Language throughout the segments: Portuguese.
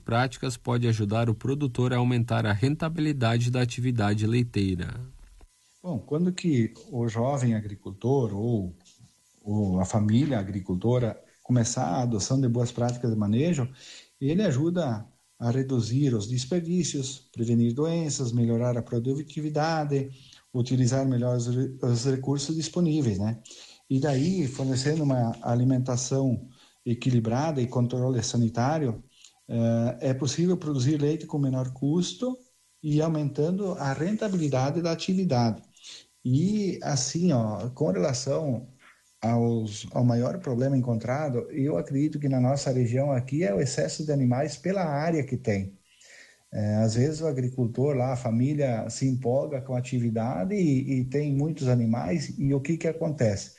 práticas pode ajudar o produtor a aumentar a rentabilidade da atividade leiteira. Bom, quando que o jovem agricultor ou a família agricultora começar a adoção de boas práticas de manejo, ele ajuda a reduzir os desperdícios, prevenir doenças, melhorar a produtividade, utilizar melhor os recursos disponíveis, né? E daí, fornecendo uma alimentação equilibrada e controle sanitário, é possível produzir leite com menor custo e aumentando a rentabilidade da atividade. E assim, com relação ao maior problema encontrado, eu acredito que na nossa região aqui é o excesso de animais pela área que tem. Às vezes o agricultor lá, a família se empolga com a atividade e tem muitos animais, e o que acontece?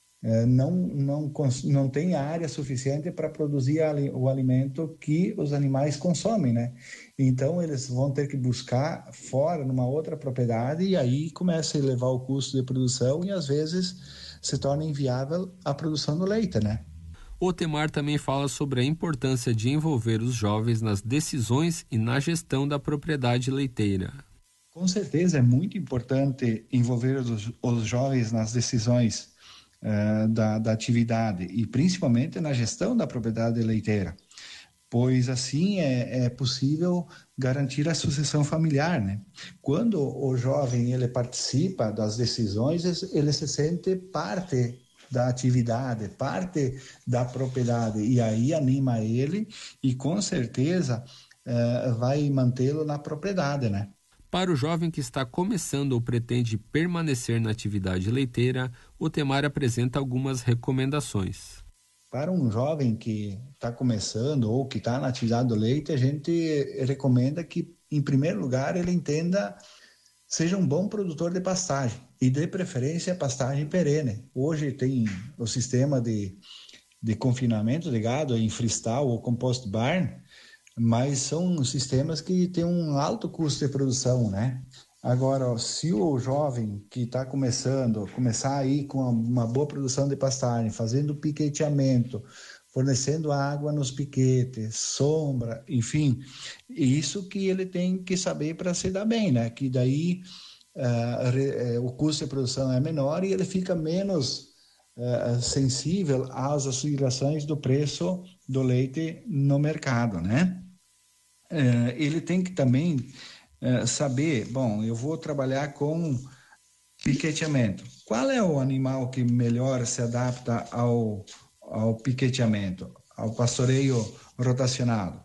Não tem área suficiente para produzir o alimento que os animais consomem, né? Então eles vão ter que buscar fora, numa outra propriedade, e aí começa a elevar o custo de produção e às vezes se torna inviável a produção do leite, né? O Temar também fala sobre a importância de envolver os jovens nas decisões e na gestão da propriedade leiteira. Com certeza é muito importante envolver os jovens nas decisões da atividade e principalmente na gestão da propriedade leiteira, pois assim é possível garantir a sucessão familiar, né? Quando o jovem ele participa das decisões, ele se sente parte da atividade, parte da propriedade, e aí anima ele e com certeza vai mantê-lo na propriedade, né? Para o jovem que está começando ou pretende permanecer na atividade leiteira, o Temar apresenta algumas recomendações. Para um jovem que está começando ou que está na atividade do leite, a gente recomenda que, em primeiro lugar, ele seja um bom produtor de pastagem e, de preferência, pastagem perene. Hoje tem o sistema de confinamento de gado em freestyle ou compost barn, mas são sistemas que têm um alto custo de produção, né? Agora, se o jovem que está começar aí com uma boa produção de pastagem, fazendo piqueteamento, fornecendo água nos piquetes, sombra, enfim, isso que ele tem que saber para se dar bem, né? Que daí o custo de produção é menor e ele fica menos sensível às oscilações do preço do leite no mercado, né? Ele tem que também saber, bom, eu vou trabalhar com piqueteamento. Qual é o animal que melhor se adapta ao piqueteamento, ao pastoreio rotacionado?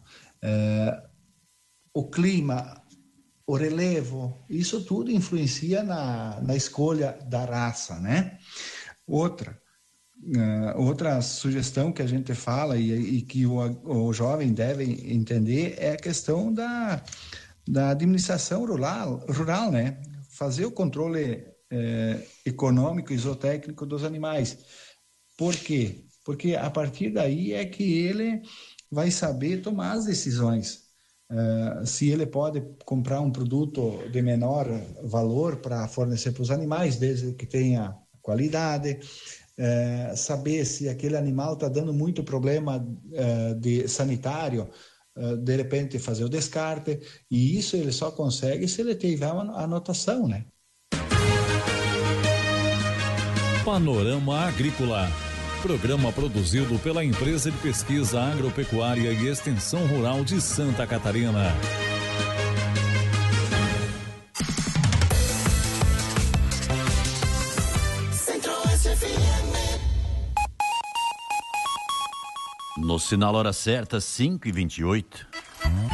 O clima, o relevo, isso tudo influencia na escolha da raça, né? Outra sugestão que a gente fala e que o jovem deve entender é a questão da administração rural, né? Fazer o controle econômico e zootécnico dos animais. Por quê? Porque a partir daí é que ele vai saber tomar as decisões. Se ele pode comprar um produto de menor valor para fornecer para os animais, desde que tenha qualidade, saber se aquele animal está dando muito problema sanitário, de repente fazer o descarte, e isso ele só consegue se ele tiver uma anotação, né? Panorama Agrícola, programa produzido pela Empresa de Pesquisa Agropecuária e Extensão Rural de Santa Catarina. No sinal hora certa, 5h28.